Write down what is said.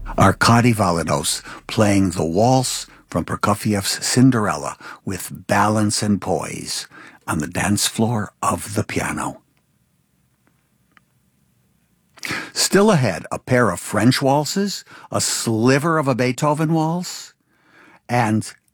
Arkady Valinos playing the waltz from Prokofiev's Cinderella with balance and poise on the dance floor of the piano. Still ahead, a pair of French waltzes, a sliver of a Beethoven waltz, and